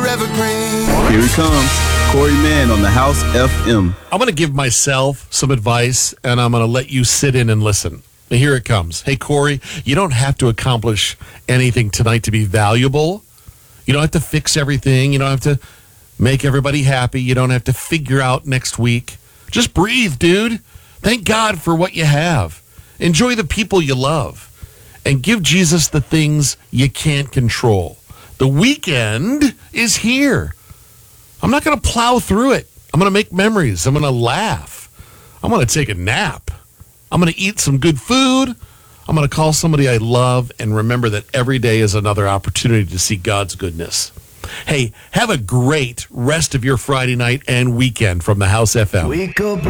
evergreen. Here he comes, Corey Mann on the House FM. I'm going to give myself some advice, and I'm going to let you sit in and listen. Here it comes. Hey, Corey, you don't have to accomplish anything tonight to be valuable. You don't have to fix everything. You don't have to make everybody happy. You don't have to figure out next week. Just breathe, dude. Thank God for what you have. Enjoy the people you love. And give Jesus the things you can't control. The weekend is here. I'm not going to plow through it. I'm going to make memories. I'm going to laugh. I'm going to take a nap. I'm going to eat some good food. I'm going to call somebody I love and remember that every day is another opportunity to see God's goodness. Hey, have a great rest of your Friday night and weekend from the House FM.